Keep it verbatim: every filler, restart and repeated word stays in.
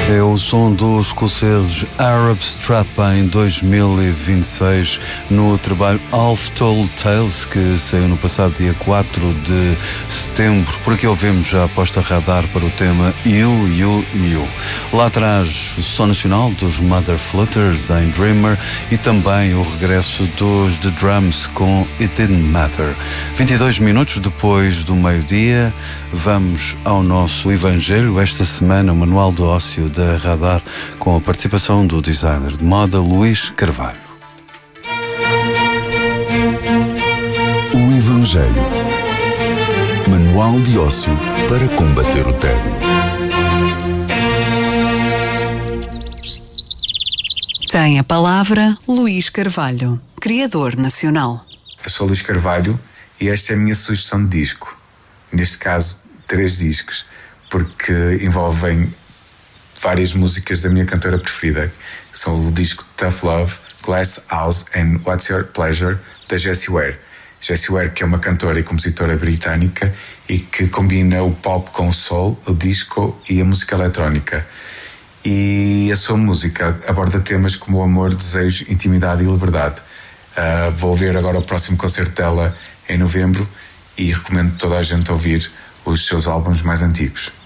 É o som dos escoceses Arab Strap em dois mil e vinte e seis no trabalho Half Told Tales, que saiu no passado dia quatro de setembro. Por aqui ouvimos já a aposta radar para o tema You, You, You. Lá atrás o som nacional dos Mother Flutters em Dreamer e também o regresso dos The Drums com It Didn't Matter. vinte e dois minutos depois do meio-dia, vamos ao nosso Evangelho. Esta semana, o Manual do Ócio da Radar, com a participação do designer de moda Luís Carvalho. O Evangelho. Manual de Ócio para combater o tédio. Tem a palavra Luís Carvalho, criador nacional. Eu sou Luís Carvalho e esta é a minha sugestão de disco. Neste caso, três discos, porque envolvem várias músicas da minha cantora preferida. São o disco Tough Love, Glass House and What's Your Pleasure, da Jessie Ware. Jessie Ware, que é uma cantora e compositora britânica e que combina o pop com o soul, o disco e a música eletrónica. E a sua música aborda temas como o amor, desejo, intimidade e liberdade. Uh, vou ver agora o próximo concerto dela em novembro e recomendo toda a gente ouvir os seus álbuns mais antigos.